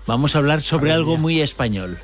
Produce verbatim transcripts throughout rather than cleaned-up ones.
Vamos a hablar sobre algo muy español.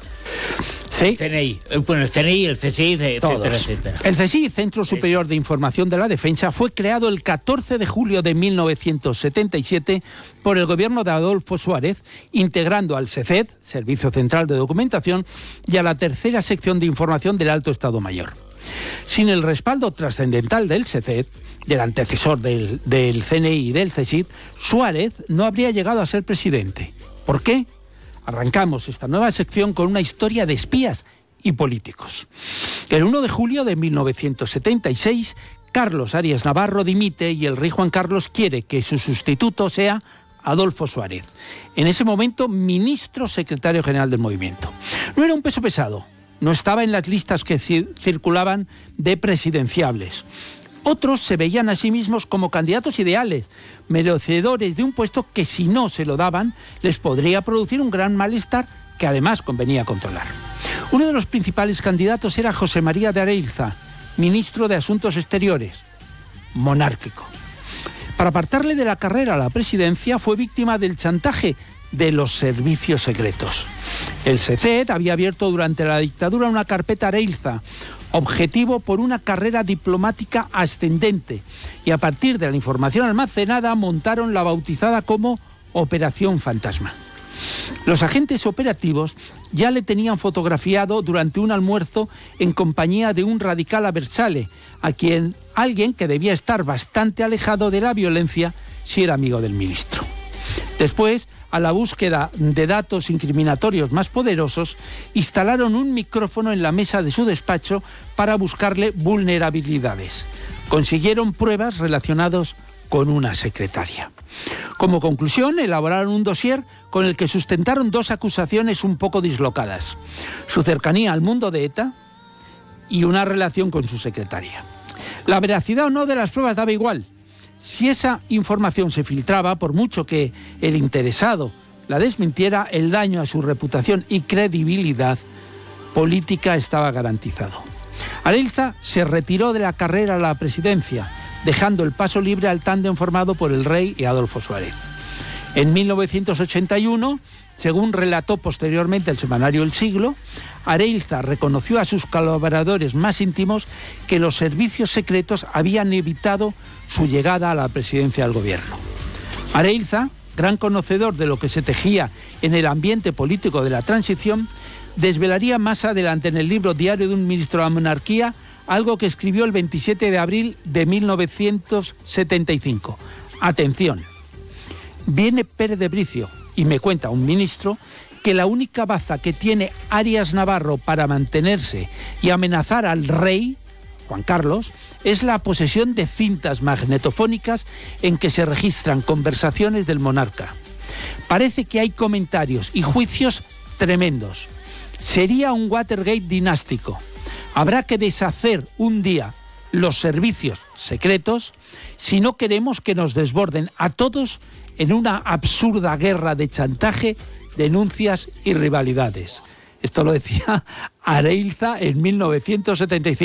Sí. El C N I, bueno, el C N I, el C S I, etcétera, etcétera. El C S I, Centro Superior de Información de la Defensa, fue creado el catorce de julio de mil novecientos setenta y siete por el gobierno de Adolfo Suárez, integrando al SECED, Servicio Central de Documentación, y a la tercera sección de información del Alto Estado Mayor. Sin el respaldo trascendental del SECED, del antecesor del, del C N I y del C S I, Suárez no habría llegado a ser presidente. ¿Por qué? Arrancamos esta nueva sección con una historia de espías y políticos. El uno de julio de mil novecientos setenta y seis, Carlos Arias Navarro dimite y el rey Juan Carlos quiere que su sustituto sea Adolfo Suárez, en ese momento ministro secretario general del movimiento. No era un peso pesado, no estaba en las listas que circulaban de presidenciables. Otros se veían a sí mismos como candidatos ideales, merecedores de un puesto que si no se lo daban les podría producir un gran malestar que además convenía controlar. Uno de los principales candidatos era José María de Areilza, ministro de Asuntos Exteriores, monárquico. Para apartarle de la carrera a la presidencia fue víctima del chantaje de los servicios secretos. El SECED había abierto durante la dictadura una carpeta a Areilza, objetivo por una carrera diplomática ascendente, y a partir de la información almacenada montaron la bautizada como Operación Fantasma. Los agentes operativos ya le tenían fotografiado durante un almuerzo en compañía de un radical aversale, a quien alguien que debía estar bastante alejado de la violencia si era amigo del ministro. Después, a la búsqueda de datos incriminatorios más poderosos, instalaron un micrófono en la mesa de su despacho para buscarle vulnerabilidades. Consiguieron pruebas relacionadas con una secretaria. Como conclusión, elaboraron un dossier con el que sustentaron dos acusaciones un poco dislocadas: su cercanía al mundo de ETA y una relación con su secretaria. La veracidad o no de las pruebas daba igual. Si esa información se filtraba, por mucho que el interesado la desmintiera, el daño a su reputación y credibilidad política estaba garantizado. Areilza se retiró de la carrera a la presidencia, dejando el paso libre al tándem formado por el rey y Adolfo Suárez. En mil novecientos ochenta y uno, según relató posteriormente el semanario El Siglo, Areilza reconoció a sus colaboradores más íntimos que los servicios secretos habían evitado su llegada a la presidencia del gobierno. Areilza, gran conocedor de lo que se tejía en el ambiente político de la transición, desvelaría más adelante en el libro Diario de un ministro de la monarquía algo que escribió el veintisiete de abril de mil novecientos setenta y cinco. Atención, viene Pérez de Bricio y me cuenta un ministro que la única baza que tiene Arias Navarro para mantenerse y amenazar al rey, Juan Carlos, es la posesión de cintas magnetofónicas en que se registran conversaciones del monarca. Parece que hay comentarios y juicios tremendos. Sería un Watergate dinástico. Habrá que deshacer un día los servicios secretos si no queremos que nos desborden a todos en una absurda guerra de chantaje, denuncias y rivalidades. Esto lo decía Areilza en mil novecientos setenta y cinco.